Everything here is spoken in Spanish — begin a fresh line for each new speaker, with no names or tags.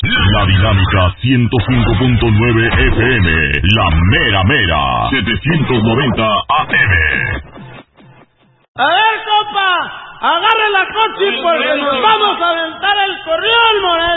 La Dinámica 105.9 FM, la mera mera, 790 AM.
A ver, compa, agarre la coche porque nos vamos a aventar el corrión, Moreno.